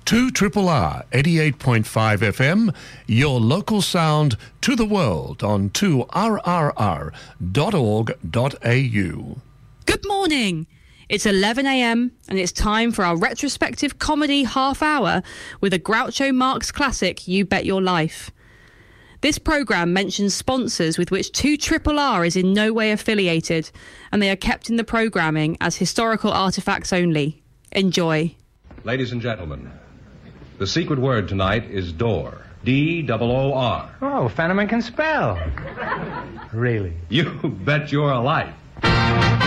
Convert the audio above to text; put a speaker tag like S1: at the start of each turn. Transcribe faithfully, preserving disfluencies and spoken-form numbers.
S1: two R R R eighty-eight point five F M, your local sound to the world on two R R R dot org dot A U.
S2: Good morning. It's eleven a m and it's time for our retrospective comedy half hour with a Groucho Marx classic, You Bet Your Life. This programme mentions sponsors with which two R R R is in no way affiliated, and they are kept in the programming as historical artefacts only. Enjoy.
S3: Ladies and gentlemen, the secret word tonight is door. D O O R.
S4: Oh, Fenneman can spell. Really?
S3: You bet your life.